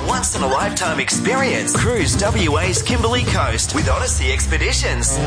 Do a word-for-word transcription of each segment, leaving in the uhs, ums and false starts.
once-in-a-lifetime experience. Cruise W A's Kimberley Coast with Odyssey Expeditions.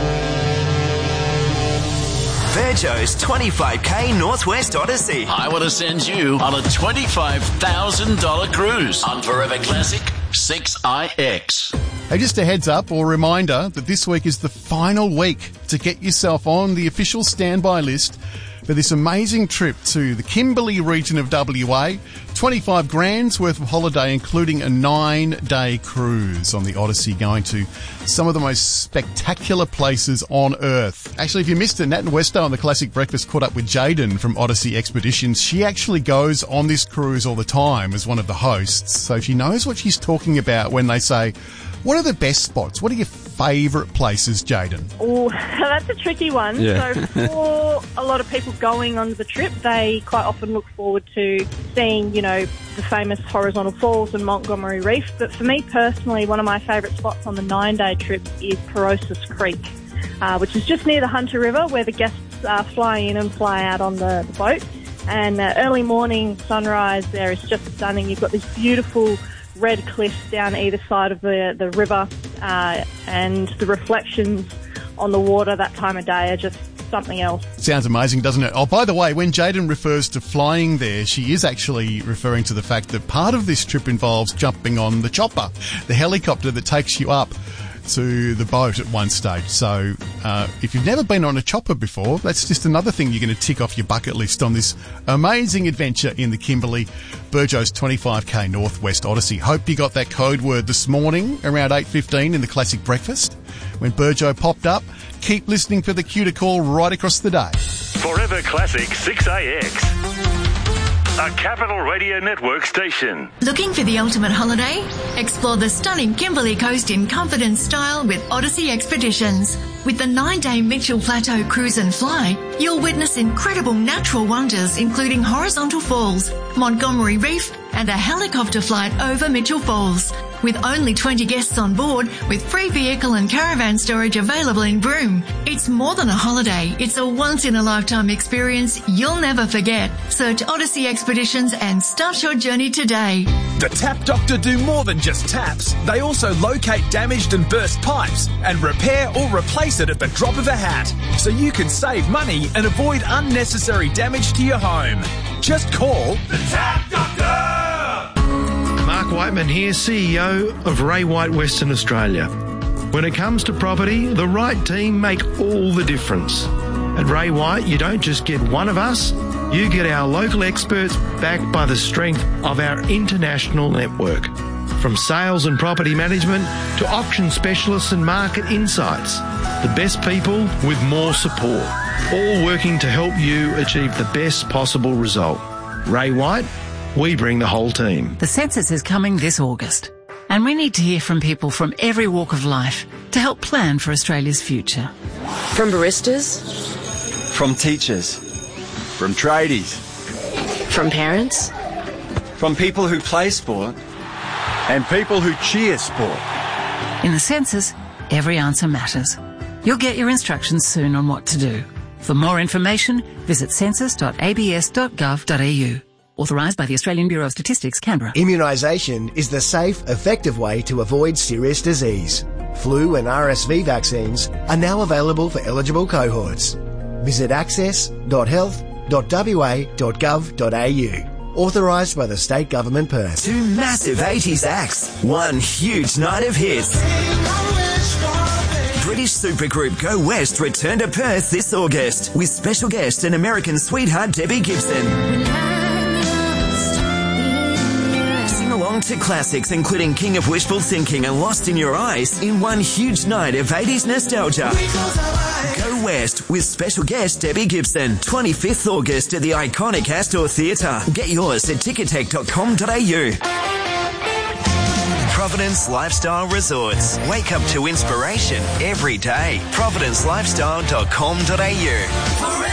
Virgo's twenty-five K Northwest Odyssey. I want to send you on a twenty-five thousand dollars cruise on Forever Classic six I X. Hey, just a heads up or reminder that this week is the final week to get yourself on the official standby list for this amazing trip to the Kimberley region of W A. twenty-five grand's worth of holiday, including a nine-day cruise on the Odyssey, going to some of the most spectacular places on Earth. Actually, if you missed it, Nat and Westo on the Classic Breakfast caught up with Jaden from Odyssey Expeditions. She actually goes on this cruise all the time as one of the hosts, so she knows what she's talking about when they say, what are the best spots? What are your favourite places, Jaden? Oh, that's a tricky one. Yeah. So for a lot of people going on the trip, they quite often look forward to seeing, you know, the famous horizontal falls and Montgomery Reef. But for me personally, one of my favourite spots on the nine-day trip is Perosis Creek, uh, which is just near the Hunter River, where the guests uh, fly in and fly out on the, the boat. And uh, early morning sunrise there is just stunning. You've got these beautiful red cliffs down either side of the, the river, uh, and the reflections on the water that time of day are just something else. Sounds amazing, doesn't it? Oh, by the way, when Jaden refers to flying there, she is actually referring to the fact that part of this trip involves jumping on the chopper, the helicopter that takes you up to the boat at one stage. So uh, if you've never been on a chopper before, that's just another thing you're going to tick off your bucket list on this amazing adventure in the Kimberley, Burjo's twenty-five K Northwest Odyssey. Hope you got that code word this morning around eight fifteen in the Classic Breakfast when Burjo popped up. Keep listening for the cue to call right across the day. Forever Classic six A X. A Capital Radio Network station. Looking for the ultimate holiday? Explore the stunning Kimberley Coast in comfort and style with Odyssey Expeditions. With the nine-day Mitchell Plateau Cruise and Fly, you'll witness incredible natural wonders including horizontal falls, Montgomery Reef, and a helicopter flight over Mitchell Falls. With only twenty guests on board, with free vehicle and caravan storage available in Broome. It's more than a holiday. It's a once-in-a-lifetime experience you'll never forget. Search Odyssey Expeditions and start your journey today. The Tap Doctor do more than just taps. They also locate damaged and burst pipes and repair or replace it at the drop of a hat. So you can save money and avoid unnecessary damage to your home. Just call the Tap Doctor! Mark Whiteman here, C E O of Ray White Western Australia. When it comes to property, the right team make all the difference. At Ray White, you don't just get one of us, you get our local experts backed by the strength of our international network. From sales and property management to auction specialists and market insights, the best people with more support, all working to help you achieve the best possible result. Ray White, we bring the whole team. The census is coming this August, and we need to hear from people from every walk of life to help plan for Australia's future. From baristas, From teachers, from tradies, from parents, from people who play sport, and people who cheer sport. In the census, every answer matters. You'll get your instructions soon on what to do. For more information, visit census dot a b s dot gov dot a u. Authorised by the Australian Bureau of Statistics, Canberra. Immunisation is the safe, effective way to avoid serious disease. Flu and R S V vaccines are now available for eligible cohorts. Visit access dot health dot w a dot gov dot a u. Authorised by the State Government Perth. Two massive eighties acts, one huge night of hits. British supergroup Go West return to Perth this August with special guest and American sweetheart Debbie Gibson. Sing along to classics including King of Wishful Thinking and Lost in Your Eyes in one huge night of eighties nostalgia. Go West with special guest Debbie Gibson, twenty-fifth August at the iconic Astor Theatre. Get yours at ticketek dot com dot a u. Providence Lifestyle Resorts. Wake up to inspiration every day. providence lifestyle dot com dot a u.